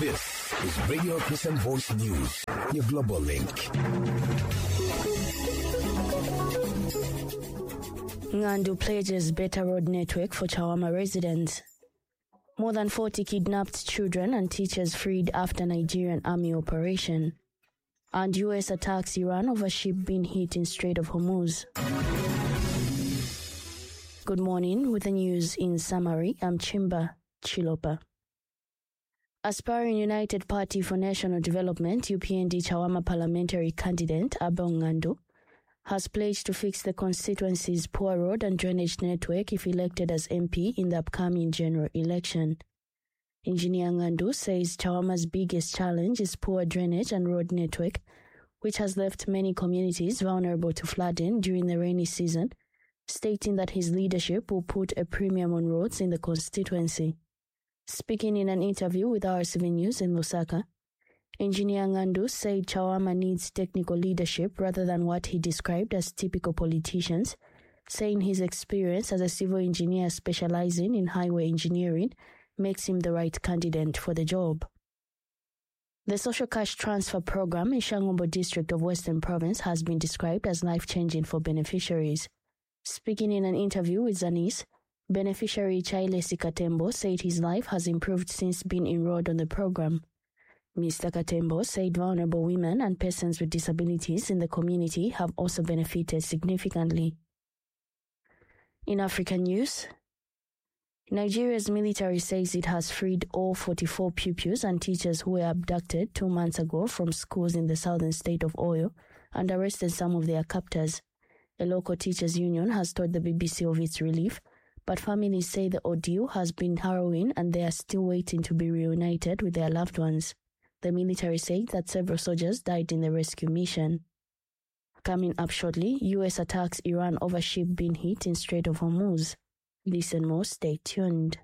This is Radio Christian Voice News, your global link. Ngandu pledges better road network for Chawama residents. More than 40 kidnapped children and teachers freed after Nigerian army operation. And US attacks Iran over ship being hit in Strait of Hormuz. Good morning. With the news in summary, I'm Chimba Chilopa. Aspiring United Party for National Development UPND Chawama parliamentary candidate Abel Ngandu has pledged to fix the constituency's poor road and drainage network if elected as MP in the upcoming general election. Engineer Ngandu says Chawama's biggest challenge is poor drainage and road network, which has left many communities vulnerable to flooding during the rainy season, stating that his leadership will put a premium on roads in the constituency. Speaking in an interview with RTV News in Lusaka, Engineer Ngandu said Chawama needs technical leadership rather than what he described as typical politicians, saying his experience as a civil engineer specializing in highway engineering makes him the right candidate for the job. The social cash transfer program in Shangombo district of Western Province has been described as life-changing for beneficiaries. Speaking in an interview with Zanis, beneficiary Chaile Sikatembo said his life has improved since being enrolled on the program. Mr. Katembo said vulnerable women and persons with disabilities in the community have also benefited significantly. In African news, Nigeria's military says it has freed all 44 pupils and teachers who were abducted 2 months ago from schools in the southern state of Oyo and arrested some of their captors. A local teachers' union has told the BBC of its relief, but families say the ordeal has been harrowing and they are still waiting to be reunited with their loved ones. The military said that several soldiers died in the rescue mission. Coming up shortly, US attacks Iran over ship being hit in Strait of Hormuz. This and more, stay tuned.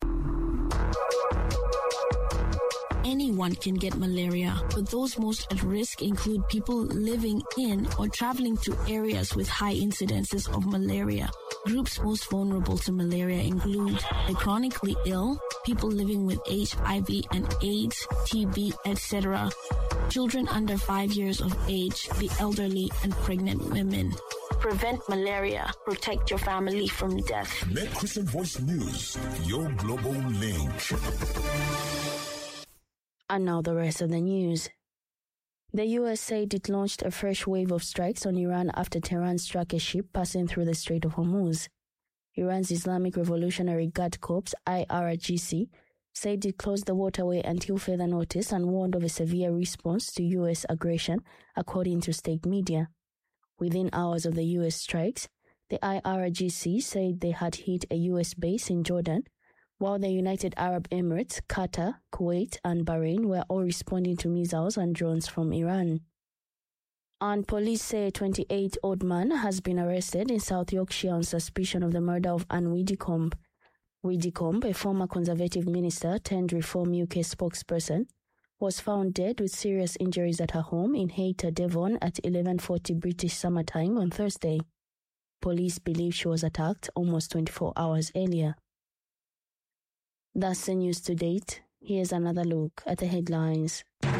Anyone can get malaria, but those most at risk include people living in or traveling to areas with high incidences of malaria. Groups most vulnerable to malaria include the chronically ill, people living with HIV and AIDS, TB, etc., children under 5 years of age, the elderly, and pregnant women. Prevent malaria. Protect your family from death. Net Christian Voice News, your global link. And now the rest of the news. The US said it launched a fresh wave of strikes on Iran after Tehran struck a ship passing through the Strait of Hormuz. Iran's Islamic Revolutionary Guard Corps, IRGC, said it closed the waterway until further notice and warned of a severe response to US aggression, according to state media. Within hours of the US strikes, the IRGC said they had hit a US base in Jordan, while the United Arab Emirates, Qatar, Kuwait, and Bahrain were all responding to missiles and drones from Iran. And police say a 28-year-old man has been arrested in South Yorkshire on suspicion of the murder of Anne Widdecombe. Widdecombe, a former Conservative minister turned Reform UK spokesperson, was found dead with serious injuries at her home in Hayter, Devon at 11:40 British Summer Time on Thursday. Police believe she was attacked almost 24 hours earlier. That's the news to date. Here's another look at the headlines.